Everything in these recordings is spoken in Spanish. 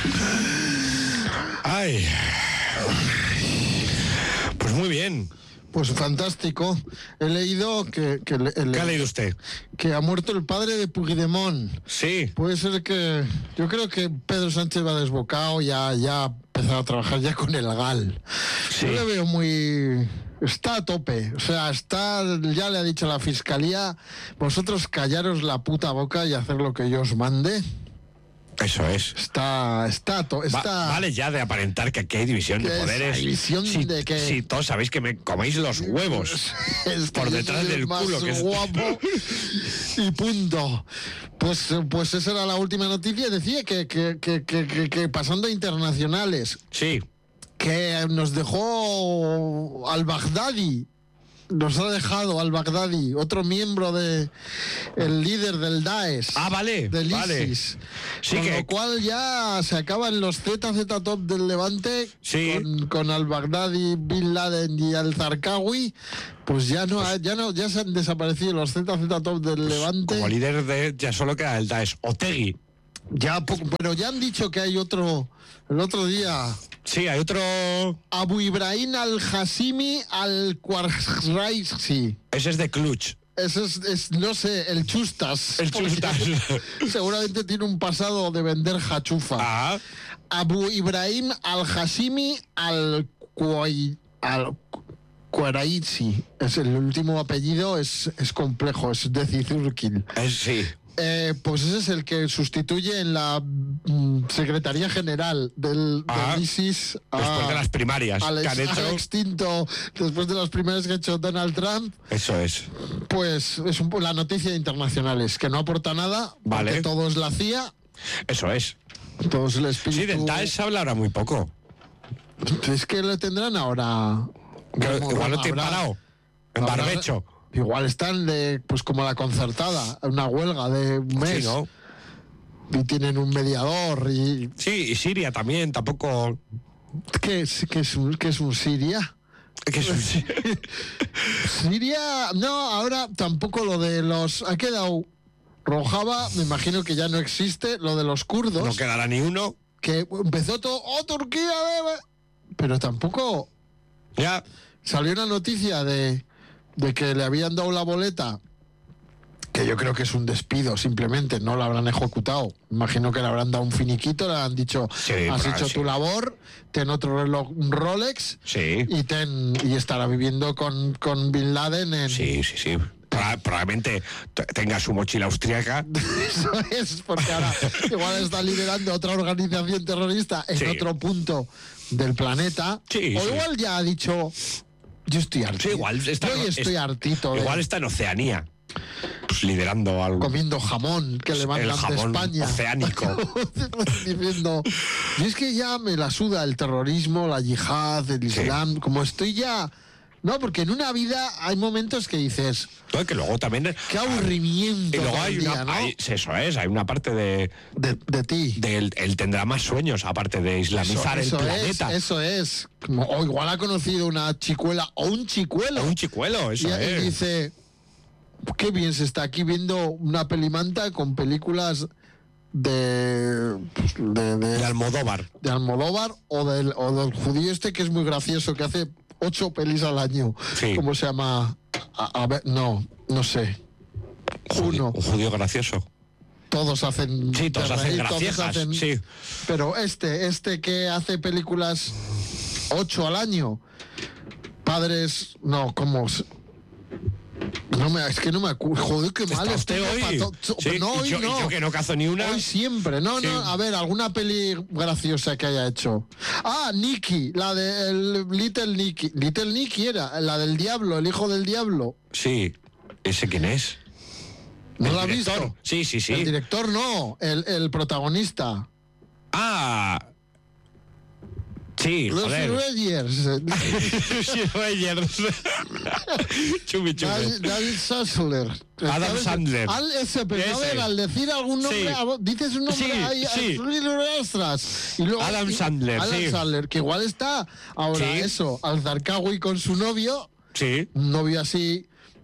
Ay. Pues muy bien. Pues fantástico. He leído que ¿Qué ha leído usted? que ha muerto el padre de Puigdemont. Sí. Puede ser que... Yo creo que Pedro Sánchez va desbocado, ya ha empezado a trabajar ya con el GAL. Sí. Yo le veo muy... Está a tope, o sea, ya le ha dicho la fiscalía, vosotros callaros la puta boca y hacer lo que yo os mande. Eso es. Vale ya de aparentar que aquí hay división de poderes. División de que... Si todos sabéis que me coméis los huevos por detrás del culo. Que es guapo. Y punto. Pues esa era la última noticia. Decía que pasando a internacionales. Sí. Que nos dejó al-Baghdadi. Nos ha dejado al-Baghdadi, otro miembro el líder del Daesh. Ah, vale. Del vale. ISIS. Sí, con lo cual ya se acaban los ZZ Top del Levante. Sí. Con al-Baghdadi, Bin Laden y al-Zarqawi. Pues ya se han desaparecido los ZZ Top del Levante. Como líder ya solo queda el Daesh. Otegui. Pero ya han dicho que hay otro. El otro día. Sí, hay otro. Abu Ibrahim al-Hashimi al-Quraisi. Ese es de Cluj. Ese es, no sé, el Chustas. El Chustas. Seguramente tiene un pasado de vender hachufa. Ah. Abu Ibrahim al-Hashimi al-Quraisi. Es el último apellido, es complejo, es de Cizurkil. Sí. Pues ese es el que sustituye en la Secretaría General del ISIS después de las primarias que han hecho. Al extinto, después de las primarias que ha hecho Donald Trump. Eso es. Pues es la noticia de internacionales, que no aporta nada, vale. Porque todo es la CIA. Eso es. Todo es el espíritu. Sí, del Daesh se habla ahora muy poco. Es que lo tendrán ahora. Igual lo tienen parado. En barbecho. Igual están pues como la concertada, una huelga de un mes. Sí, ¿no? Y tienen un mediador y... Sí, y Siria también, tampoco... ¿Qué es un Siria? ¿Qué es un Siria? Siria... No, ahora tampoco lo de los... Ha quedado... Rojava, me imagino que ya no existe, lo de los kurdos. No quedará ni uno. Que empezó todo... ¡Oh, Turquía! Pero tampoco... Ya. Salió una noticia de que le habían dado la boleta, que yo creo que es un despido, simplemente, no la habrán ejecutado. Imagino que le habrán dado un finiquito, le han dicho, sí, has hecho tu labor, ten otro reloj, un Rolex, sí. y estará viviendo con Bin Laden en... Sí. Probablemente tenga su mochila austríaca. Eso es, porque ahora igual está liderando otra organización terrorista en otro punto del planeta. Sí, o igual ya ha dicho... Yo estoy hartito. Sí, igual estoy hartito. Igual está en Oceanía. Pues liderando algo. Comiendo jamón que le mandan de España. Oceánico. Diciendo, y es que ya me la suda el terrorismo, la yihad, el islam. Como estoy ya... No, porque en una vida hay momentos que dices... Que luego también... ¡Qué aburrimiento! Y luego hay día, ¿no? hay una parte de ti. Él tendrá más sueños, aparte de islamizar el planeta. Eso es. O igual ha conocido una chicuela o un chicuelo. Eso es. Y dice, qué bien se está aquí viendo una pelimanta con películas de Almodóvar. De Almodóvar o del judío este que es muy gracioso, que hace 8 pelis al año. Sí. ¿Cómo se llama? A ver, no sé. Un judío gracioso. Todos hacen... Sí, todos hacen graciosas. Sí. Pero este que hace películas 8 al año. Padres... No, ¿cómo? Es que no me acuerdo. Joder, qué mal estoy hoy. No, hoy no. Y yo que no cazo ni una. Hoy siempre. No, a ver, alguna peli graciosa que haya hecho. Ah, Nicky, la de Little Nicky. Little Nicky era, la del diablo, el hijo del diablo. Sí. ¿Ese quién es? ¿No lo has visto? Sí. El director no, el protagonista. Ah... Sí, joder. Lucy Reyes. Chumi. David Sassler. Adam Sandler. Al decir algún nombre, dices un nombre ahí, y luego, Adam Sandler, que igual está ahora al Zarqawi con su novio. Sí. Un novio así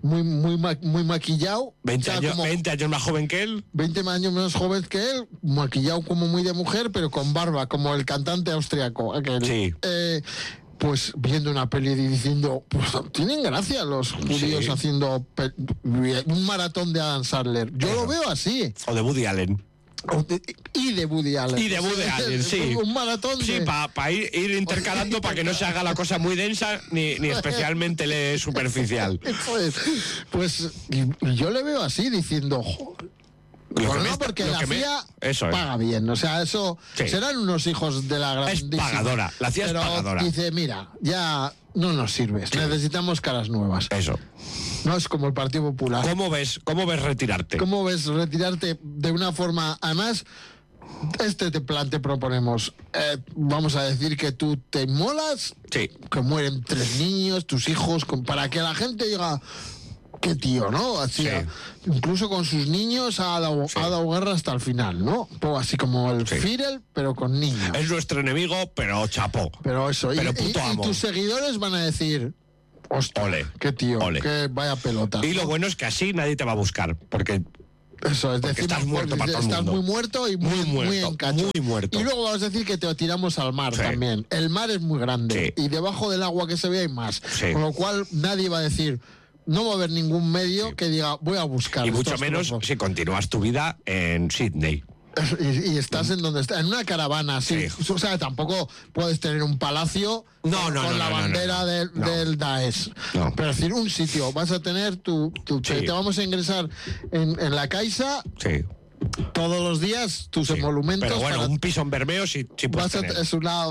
muy maquillado. 20 años más joven que él. 20 años más joven que él, maquillado como muy de mujer, pero con barba, como el cantante austriaco aquel. Sí. Pues viendo una peli y diciendo, pues tienen gracia los judíos haciendo un maratón de Adam Sandler. Yo lo veo así. O de Woody Allen. Y de Woody Allen. Sí. Un maratón sí, para ir intercalando para que no se haga la cosa muy densa ni especialmente superficial. Pues yo le veo así diciendo... porque la CIA paga bien, o sea, eso serán unos hijos de la grandísima. Es pagadora, la CIA es pagadora. Dice, mira, ya no nos sirves, necesitamos caras nuevas. Eso. No es como el Partido Popular. ¿Cómo ves retirarte? ¿Cómo ves retirarte de una forma, además, plan te proponemos, vamos a decir que tú te inmolas, que mueren 3 niños, tus hijos, para que la gente diga... Qué tío, ¿no? Así, incluso con sus niños ha dado guerra hasta el final, ¿no? Así como el Fidel, pero con niños. Es nuestro enemigo, pero chapó. Pero eso, pero puto amo. Y tus seguidores van a decir, hostia, ole, qué tío, qué vaya pelota. Y lo bueno es que así nadie te va a buscar, porque... Eso, es decir, estás muerto para todo el mundo. Estás muy muerto y muy en cacho. Muy muerto. Y luego vamos a decir que te tiramos al mar también. El mar es muy grande y debajo del agua que se ve hay más. Con lo cual nadie va a decir... No va a haber ningún medio que diga, voy a buscar. Y mucho menos si continúas tu vida en Sydney. Y estás en donde estás, en una caravana, sí. O sea, tampoco puedes tener un palacio con la bandera del Daesh. No. Pero es decir, un sitio, vas a tener te vamos a ingresar en la Caixa. Sí. Todos los días tus emolumentos. Pero bueno, un piso en Bermeo sí puedes tener. Es una...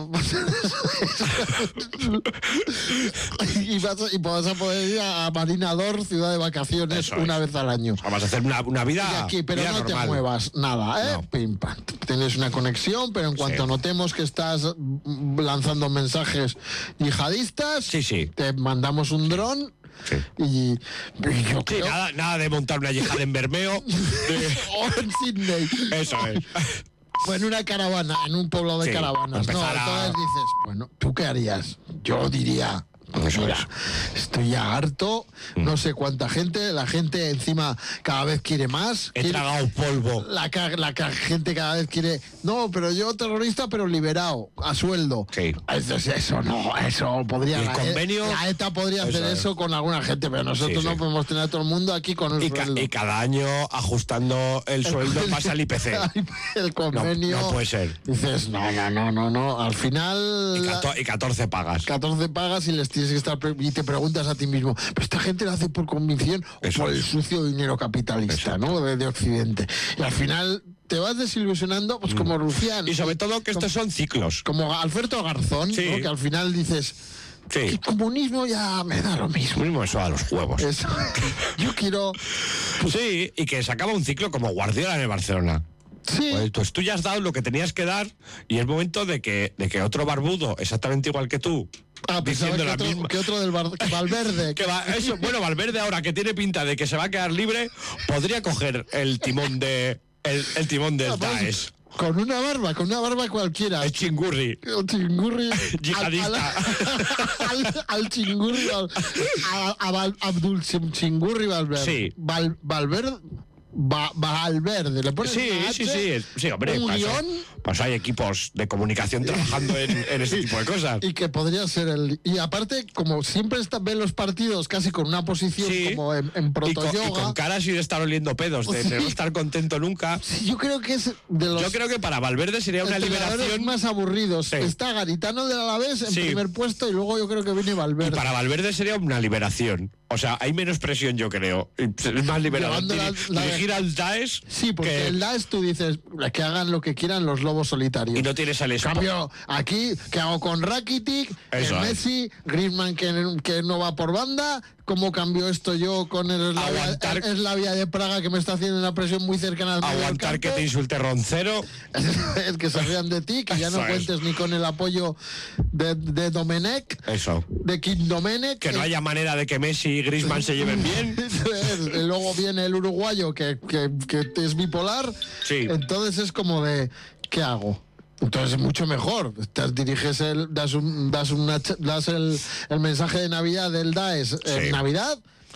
y vas a poder ir a Marinador, ciudad de vacaciones, una vez al año. O sea, vas a hacer una vida aquí, pero no normal. Te muevas nada, No. Pim, pam. Tienes una conexión, pero en cuanto notemos que estás lanzando mensajes yihadistas, te mandamos un dron. Sí. Y yo creo... nada de montar una yihad en Bermeo o en Sydney. Eso es. O en una caravana, en un pueblo de caravanas. No, entonces dices, bueno, ¿tú qué harías? Yo diría... Mira, estoy ya harto, no sé cuánta gente, la gente encima cada vez quiere más. He tragado polvo. La gente cada vez quiere, no, pero yo terrorista pero liberado, a sueldo. Sí. Eso podría... ¿Y el convenio? La ETA podría hacer eso con alguna gente, pero nosotros no podemos tener a todo el mundo aquí con un sueldo. Y cada año ajustando el sueldo pasa al IPC. El convenio... No puede ser. Dices, no, al final... Y 14 pagas. 14 pagas y les tienes que estar y te preguntas a ti mismo, ¿pero esta gente lo hace por convicción o por el sucio dinero capitalista, ¿no? de Occidente? Y al final te vas desilusionando, pues como Rufián. Y sobre todo que estos son ciclos. Como Alberto Garzón, ¿no? Que al final dices... El comunismo ya me da lo mismo. Comunismo eso a los huevos. Eso. Yo quiero... Sí, y que se acaba un ciclo como Guardiola en el Barcelona. Sí. Pues tú ya has dado lo que tenías que dar y es momento de que otro barbudo, exactamente igual que tú, diciendo la misma... que otro del Valverde. Bueno, Valverde ahora que tiene pinta de que se va a quedar libre, podría coger el timón del Daesh. Con una barba cualquiera. El chingurri. El chingurri. Yihadista. Al chingurri. Abdul Chingurri Valverde. Sí. Valverde. Valverde, le pones sí, hombre, pasó hay equipos de comunicación trabajando en ese tipo de cosas. Y que podría ser y aparte, como siempre ven los partidos casi con una posición como en proto-yoga. Y con cara así de estar oliendo pedos, de no estar contento nunca. Sí, yo creo que es de los... Yo creo que para Valverde sería una liberación... más aburridos. Sí. Está Garitano del Alavés en primer puesto y luego yo creo que viene Valverde. Y para Valverde sería una liberación. O sea, hay menos presión, yo creo. Es más liberador dirigir al Daesh. Sí, porque el Daesh tú dices que hagan lo que quieran los lobos solitarios. Y no tienes al cambio, aquí, ¿qué hago con Rakitic? Messi, Griezmann que no va por banda. ¿Cómo cambió esto yo con el Slavia de Praga que me está haciendo una presión muy cercana al aguantar que te insulte Roncero? Es que se rían de ti, que ya no cuentes ni con el apoyo de Domenech. Eso. De Kim Domenech. Que no haya manera de que Messi y Griezmann se lleven bien. Y luego viene el uruguayo que es bipolar. Sí. Entonces es como de, ¿qué hago? Entonces es mucho mejor. Das el mensaje de Navidad del Daesh en Navidad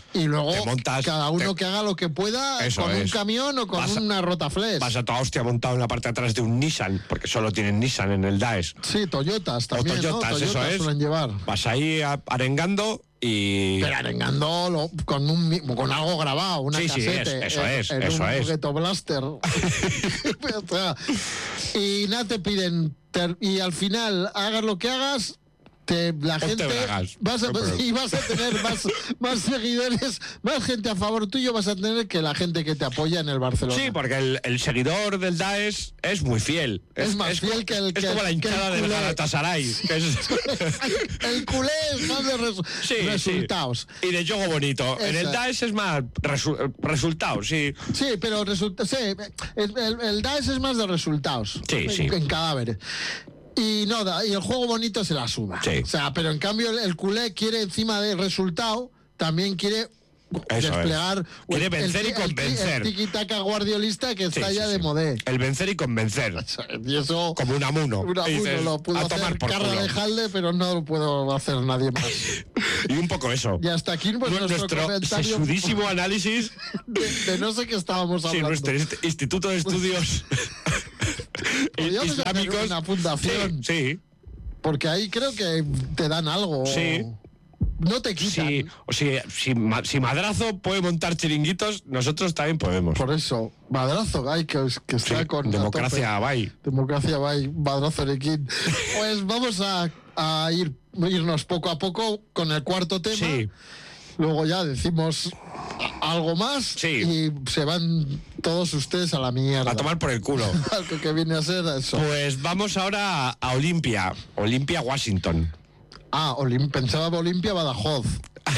Y luego te montas, cada uno que haga lo que pueda con un camión o con una Rotaflex. Vas a toda hostia montado en la parte de atrás de un Nissan, porque solo tienen Nissan en el Daesh. Sí, Toyotas también, Toyotas, ¿no? eso es. Suelen llevar. Vas ahí arengando y... Pero arengando con algo grabado, una casete. Eso es. Un Ghetto Blaster. O sea, y nada te piden... Y al final, hagas lo que hagas... la gente vas a tener más seguidores, más gente a favor tuyo vas a tener que la gente que te apoya en el Barcelona. Sí, porque el seguidor del Daesh es muy fiel. Es más fiel que el como la hinchada del Galatasaray. El culé es más de resultados. Sí. Y de juego bonito. En el Daesh es más resultados, sí. Sí, pero el Daesh es más de resultados. Sí. En cadáveres. Y el juego bonito se la suda. Sí. O sea, pero en cambio el culé quiere, encima del resultado, también quiere desplegar... Quiere vencer y convencer. El tiki-taka guardiolista que está ya de modé. El vencer y convencer. Y eso... Como un amuno. Dices, lo puedo hacer Carla de Jalde, pero no lo puedo hacer nadie más. Y un poco eso. Y hasta aquí nuestro comentario... sesudísimo análisis... de no sé qué estábamos hablando. Sí, nuestro Instituto de Estudios... islámicos, una fundación. Sí. Porque ahí creo que te dan algo. Sí. No te quitan. Sí, o sea, si Madrazo puede montar chiringuitos, nosotros también podemos. Por eso, Madrazo, que está con... Democracia, bye. Democracia, bye. Madrazo Erequín. Pues vamos a irnos poco a poco con el cuarto tema. Sí. Luego ya decimos algo más y se van todos ustedes a la mierda. A tomar por el culo. Algo que viene a ser eso. Pues vamos ahora a Olimpia, Washington. Pensaba Olimpia Badajoz.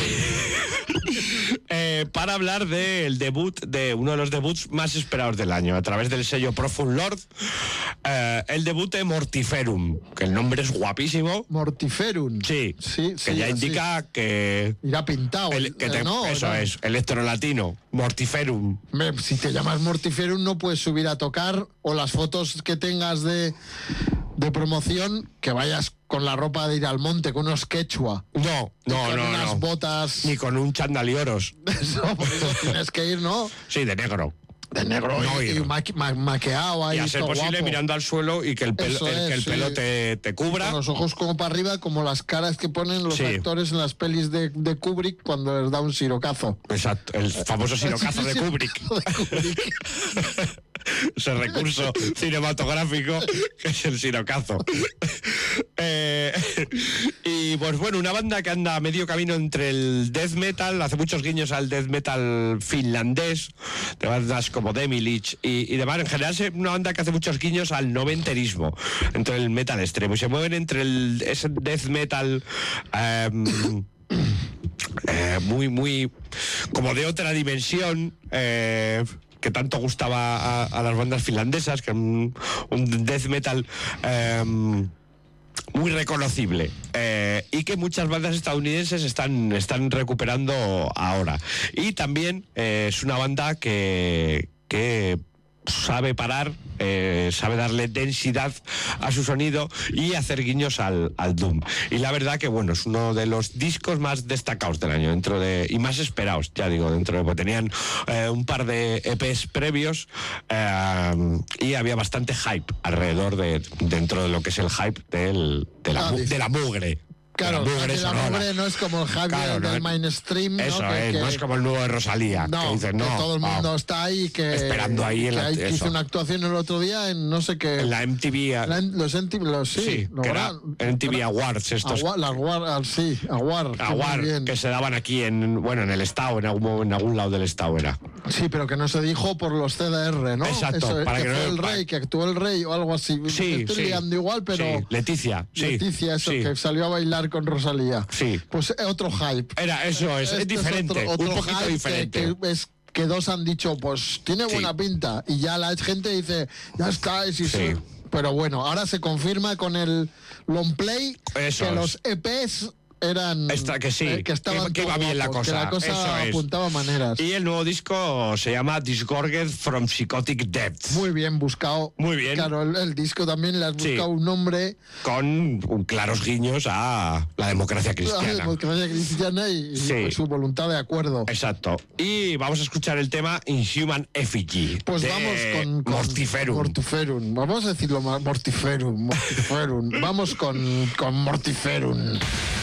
Para hablar del debut, de uno de los debuts más esperados del año, a través del sello Profund Lord, el debut de Mortiferum, que el nombre es guapísimo. Mortiferum. Sí, que ya indica que... Irá pintado. Es, electrolatino, Mortiferum. Si te llamas Mortiferum no puedes subir a tocar, o las fotos que tengas de promoción, que vayas con la ropa de ir al monte, con unos quechua. No. Unas botas. Ni con un chándal y oros. Por eso tienes que ir, ¿no? Sí, de negro. De negro y maqueado ahí. Y a ser posible guapo. Mirando al suelo y que el pelo te cubra. Con los ojos como para arriba, como las caras que ponen los actores en las pelis de Kubrick cuando les da un sirocazo. Exacto, el famoso sirocazo de Kubrick. Ese recurso cinematográfico que es el sirocazo. Y pues bueno, una banda que anda a medio camino entre el death metal, hace muchos guiños al death metal finlandés, de bandas como Demilich y demás. En general es una banda que hace muchos guiños al noventerismo, entre el metal extremo, y se mueven entre ese death metal muy como de otra dimensión, que tanto gustaba a las bandas finlandesas, que un death metal muy reconocible, y que muchas bandas estadounidenses están recuperando ahora. Y también es una banda que sabe parar, sabe darle densidad a su sonido y hacer guiños al Doom. Y la verdad que bueno, es uno de los discos más destacados del año, y más esperados, ya digo, porque tenían un par de EPs previos, y había bastante hype alrededor dentro de lo que es el hype de la mugre. Claro, la mugre no es como el Javier del mainstream. Eso ¿no? No es como el nuevo de Rosalía. No, que dices, que todo el mundo está ahí, esperando ahí que hizo una actuación el otro día en no sé qué. En la MTV. En MTV Awards estos. Awards, que se daban aquí en el estado, en algún lado del estado era. Sí, pero que no se dijo por los CDR, ¿no? Exacto. Para que fue el rey, que actuó el rey o algo así. Sí, estoy liando igual, pero... Sí. Leticia, que salió a bailar con Rosalía. Sí. Pues otro hype. Es diferente, otro un poquito hype diferente. Que dos han dicho, pues tiene buena pinta. Y ya la gente dice, ya está, Pero bueno, ahora se confirma con el long play que los EPs eran que sí, que estaban que iba todo bien la guapos, cosa. que la cosa Eso es. apuntaba maneras. Y el nuevo disco se llama Disgorged from Psychotic Depths. Muy bien buscado. Muy bien. Claro, el disco también le has buscado un nombre. Con claros guiños a la democracia La cristiana. democracia cristiana y su voluntad de acuerdo. Exacto. Y vamos a escuchar el tema Inhuman Effigy. Pues vamos con Mortiferum. Mortiferum. Vamos a decirlo más. Mortiferum. Vamos con Mortiferum.